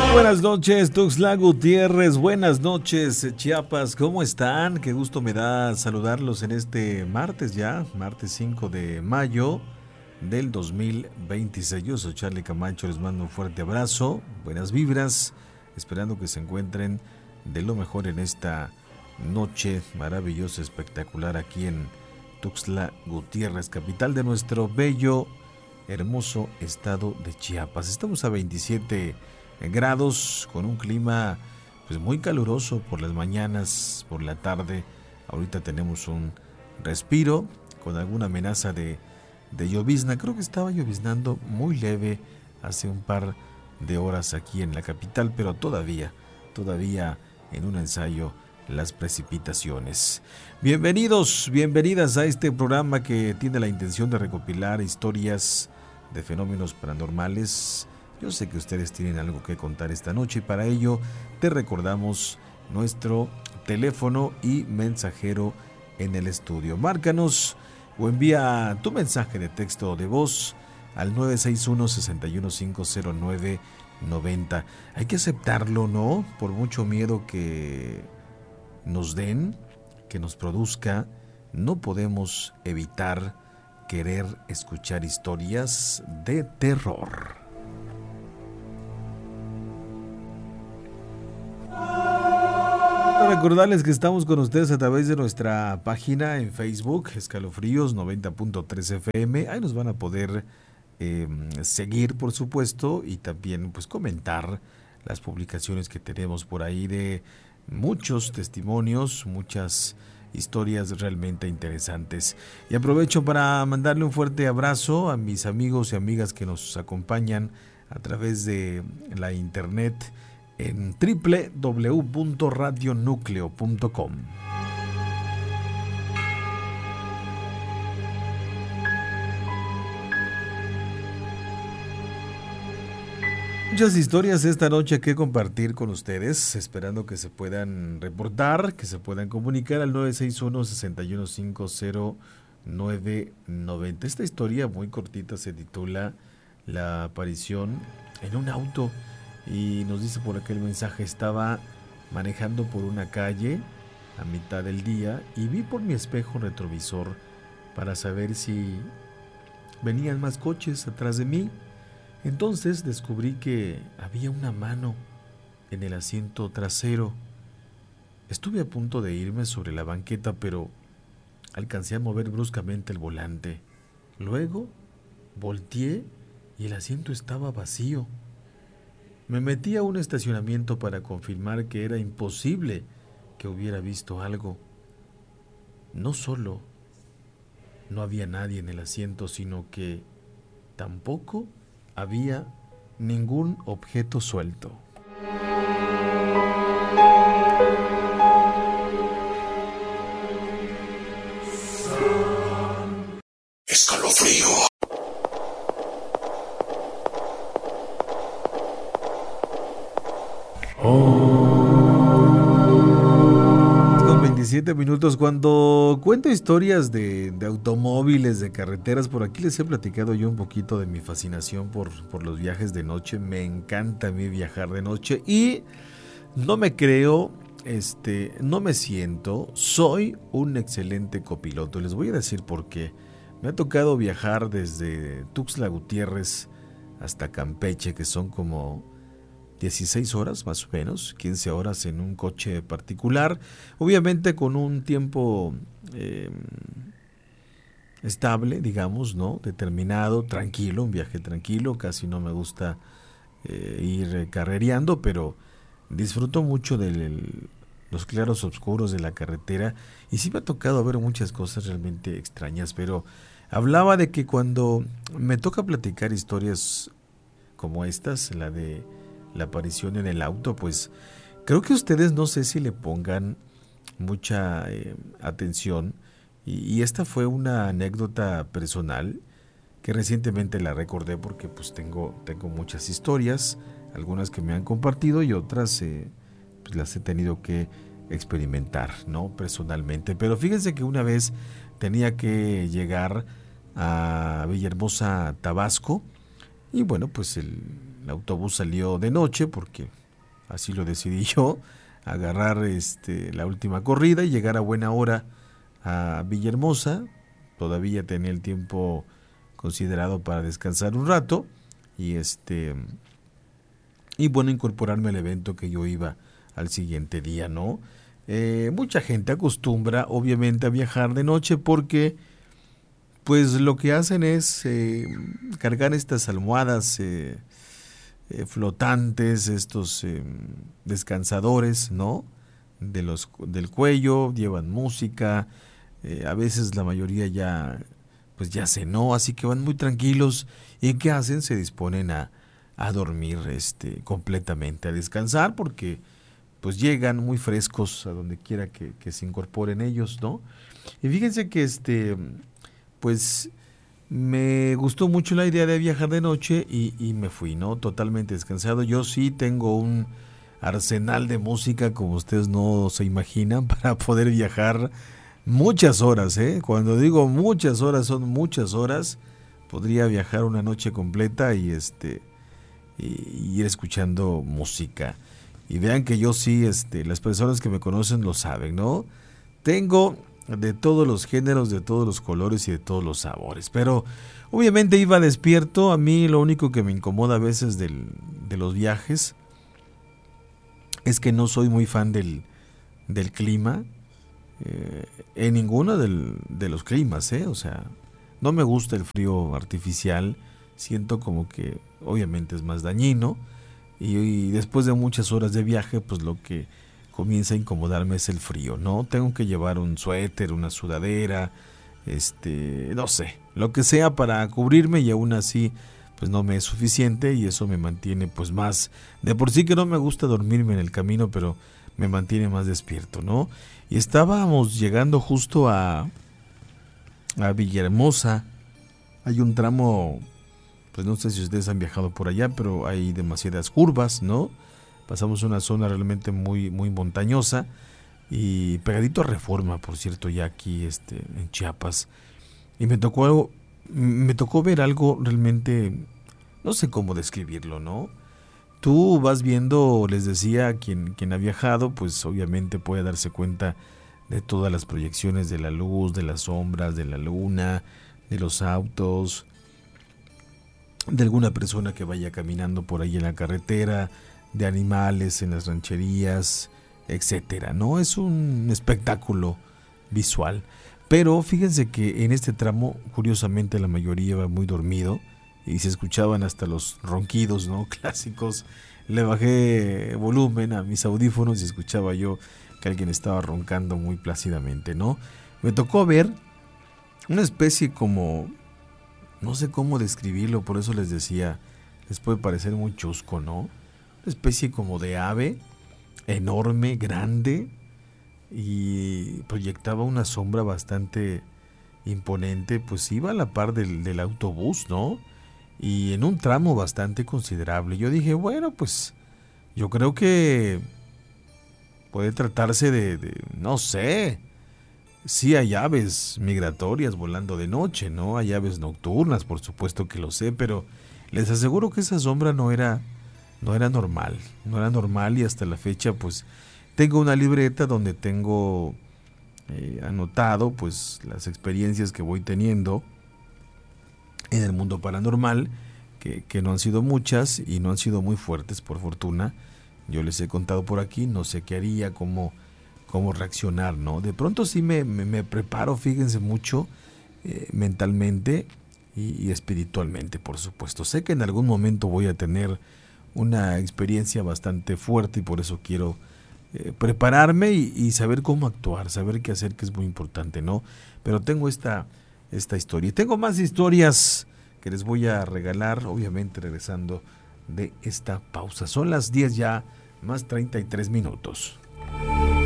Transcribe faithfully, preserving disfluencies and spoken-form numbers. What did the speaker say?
Buenas noches, Tuxtla Gutiérrez. Buenas noches, Chiapas. ¿Cómo están? Qué gusto me da saludarlos en este martes ya, martes cinco de mayo del dos mil veintiséis. Yo soy Charlie Camacho, les mando un fuerte abrazo, buenas vibras, esperando que se encuentren de lo mejor en esta noche maravillosa, espectacular aquí en Tuxtla Gutiérrez, capital de nuestro bello, hermoso estado de Chiapas. Estamos a veintisiete grados con un clima pues muy caluroso por las mañanas, por la tarde. Ahorita tenemos un respiro con alguna amenaza de, de llovizna. Creo que estaba lloviznando muy leve hace un par de horas aquí en la capital, pero todavía, todavía en un ensayo las precipitaciones. Bienvenidos, bienvenidas a este programa que tiene la intención de recopilar historias de fenómenos paranormales. Yo sé que ustedes tienen algo que contar esta noche y para ello te recordamos nuestro teléfono y mensajero en el estudio. Márcanos o envía tu mensaje de texto o de voz al nueve seis uno, seis uno cinco cero nueve nueve cero. Hay que aceptarlo, ¿no? Por mucho miedo que nos den, que nos produzca, no podemos evitar querer escuchar historias de terror. Recordarles que estamos con ustedes a través de nuestra página en Facebook, Escalofríos noventa punto tres F M. Ahí nos van a poder eh, seguir, por supuesto, y también pues comentar las publicaciones que tenemos por ahí de muchos testimonios, muchas historias realmente interesantes. Y aprovecho para mandarle un fuerte abrazo a mis amigos y amigas que nos acompañan a través de la internet en doble u doble u doble u punto radio núcleo punto com. Muchas historias esta noche que compartir con ustedes, esperando que se puedan reportar, que se puedan comunicar al nueve seis uno, seis uno cinco cero nueve nueve cero. Esta historia muy cortita se titula La aparición en un auto. Y nos dice por aquel mensaje: estaba manejando por una calle a mitad del día y vi por mi espejo retrovisor para saber si venían más coches atrás de mí. Entonces descubrí que había una mano en el asiento trasero. Estuve a punto de irme sobre la banqueta, pero alcancé a mover bruscamente el volante. Luego volteé y el asiento estaba vacío. Me metí a un estacionamiento para confirmar que era imposible que hubiera visto algo. No solo no había nadie en el asiento, sino que tampoco había ningún objeto suelto. Escalofrío. Con veintisiete minutos, cuando cuento historias de, de automóviles, de carreteras, por aquí les he platicado yo un poquito de mi fascinación por, por los viajes de noche. Me encanta a mí viajar de noche y no me creo, este, no me siento, soy un excelente copiloto. Les voy a decir por qué. Me ha tocado viajar desde Tuxtla Gutiérrez hasta Campeche, que son como dieciséis horas más o menos, quince horas en un coche particular, obviamente con un tiempo eh, estable, digamos, ¿no? Determinado, tranquilo, un viaje tranquilo. Casi no me gusta eh, ir carrereando, pero disfruto mucho de los claros oscuros de la carretera y sí me ha tocado ver muchas cosas realmente extrañas, pero hablaba de que cuando me toca platicar historias como estas, la de la aparición en el auto, pues creo que ustedes no sé si le pongan mucha eh, atención y, y esta fue una anécdota personal que recientemente la recordé porque pues tengo, tengo muchas historias, algunas que me han compartido y otras eh, pues las he tenido que experimentar, ¿no? Personalmente. Pero fíjense que una vez tenía que llegar a Villahermosa, Tabasco, y bueno, pues el, el autobús salió de noche porque así lo decidí yo, agarrar este, la última corrida y llegar a buena hora a Villahermosa. Todavía tenía el tiempo considerado para descansar un rato y este y bueno, incorporarme al evento que yo iba al siguiente día, ¿no? Eh, mucha gente acostumbra obviamente a viajar de noche porque pues lo que hacen es eh, cargar estas almohadas eh, eh, flotantes, estos eh, descansadores, ¿no? De los, del cuello, llevan música, eh, a veces la mayoría ya pues ya cenó, así que van muy tranquilos y ¿qué hacen? Se disponen a, a dormir este, completamente, a descansar porque pues llegan muy frescos a donde quiera que, que se incorporen ellos, ¿no? Y fíjense que este pues me gustó mucho la idea de viajar de noche y, y me fui, ¿no? Totalmente descansado. Yo sí tengo un arsenal de música como ustedes no se imaginan para poder viajar muchas horas, ¿eh? Cuando digo muchas horas, son muchas horas. Podría viajar una noche completa y este y, y ir escuchando música. Y vean que yo sí, este, las personas que me conocen lo saben, ¿no? Tengo de todos los géneros, de todos los colores y de todos los sabores. Pero obviamente iba despierto. A mí lo único que me incomoda a veces del, de los viajes es que no soy muy fan del, del clima. Eh, en ninguno del, de los climas, ¿eh? O sea, no me gusta el frío artificial. Siento como que obviamente es más dañino. Y, y después de muchas horas de viaje, pues lo que comienza a incomodarme es el frío, ¿no? Tengo que llevar un suéter, una sudadera, este, no sé, lo que sea para cubrirme y aún así pues no me es suficiente y eso me mantiene pues más, de por sí que no me gusta dormirme en el camino, pero me mantiene más despierto, ¿no? Y estábamos llegando justo a, a Villahermosa. Hay un tramo, pues no sé si ustedes han viajado por allá, pero hay demasiadas curvas, ¿no? Pasamos una zona realmente muy, muy montañosa y pegadito a Reforma, por cierto, ya aquí este, en Chiapas. Y me tocó algo, me tocó ver algo realmente, no sé cómo describirlo, ¿no? Tú vas viendo, les decía, quien, quien ha viajado, pues obviamente puede darse cuenta de todas las proyecciones de la luz, de las sombras, de la luna, de los autos, de alguna persona que vaya caminando por ahí en la carretera, de animales en las rancherías, etcétera, ¿no? Es un espectáculo visual. Pero fíjense que en este tramo, curiosamente, la mayoría va muy dormido y se escuchaban hasta los ronquidos, ¿no? Clásicos. Le bajé volumen a mis audífonos y escuchaba yo que alguien estaba roncando muy plácidamente, ¿no? Me tocó ver una especie como, no sé cómo describirlo, por eso les decía, les puede parecer muy chusco, ¿no? Una especie como de ave, enorme, grande, y proyectaba una sombra bastante imponente, pues iba a la par del, del autobús, ¿no? Y en un tramo bastante considerable. Yo dije, bueno, pues yo creo que puede tratarse de, de no sé, sí hay aves migratorias volando de noche, ¿no? Hay aves nocturnas, por supuesto que lo sé, pero les aseguro que esa sombra no era, no era normal, no era normal y hasta la fecha pues tengo una libreta donde tengo eh, anotado pues las experiencias que voy teniendo en el mundo paranormal, que, que no han sido muchas y no han sido muy fuertes, por fortuna. Yo les he contado por aquí, no sé qué haría, cómo, cómo reaccionar, ¿no? De pronto sí me, me, me preparo, fíjense mucho, eh, mentalmente y, y espiritualmente, por supuesto. Sé que en algún momento voy a tener una experiencia bastante fuerte y por eso quiero eh, prepararme y, y saber cómo actuar, saber qué hacer, que es muy importante, ¿no? Pero tengo esta... esta historia. Y tengo más historias que les voy a regalar, obviamente regresando de esta pausa. Son las diez ya, más treinta y tres minutos.